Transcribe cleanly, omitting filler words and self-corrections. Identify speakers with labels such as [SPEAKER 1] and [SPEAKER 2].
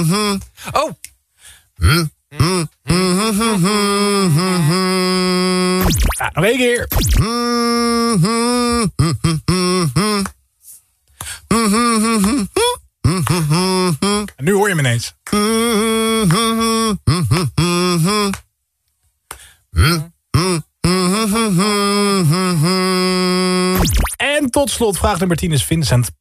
[SPEAKER 1] Oh.
[SPEAKER 2] Ja, nog één keer. En nu hoor je hem ineens. En tot slot, vraag nummer 10 is Vincent